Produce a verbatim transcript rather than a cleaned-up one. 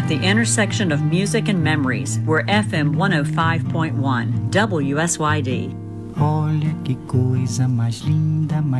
at the intersection of music and memories. We're F M one oh five point one, W S Y D. Olha que coisa mais linda, mais